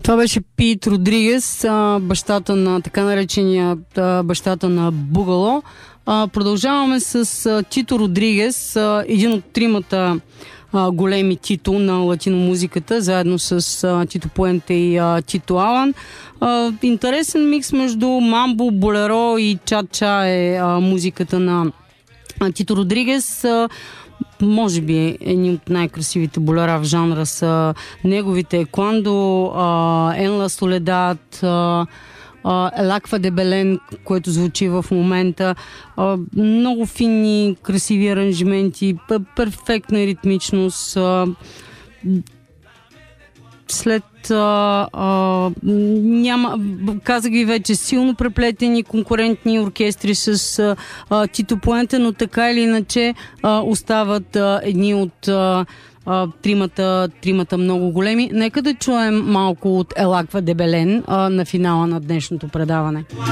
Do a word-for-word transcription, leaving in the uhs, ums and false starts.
Това беше Пит Родригес, бащата на така наречения бащата на Бугало. Продължаваме с Тито Родригес, един от тримата големи Тито на латиномузиката, заедно с Тито Пуенте и Тито Алан. Интересен микс между мамбо, болеро и ча-ча е музиката на Тито Родригес. Може би едни от най-красивите болера в жанра са неговите Куандо, Ен ла Соледад, Ел Аква де Белен, което звучи в момента. Много фини, красиви аранжименти, перфектна ритмичност. След а, а, няма, казах ви вече, силно преплетени конкурентни оркестри с а, Тито Пуенте, но така или иначе а, остават а, едни от а, а, тримата, тримата много големи. Нека да чуем малко от Ел Аква де Белен а, на финала на днешното предаване.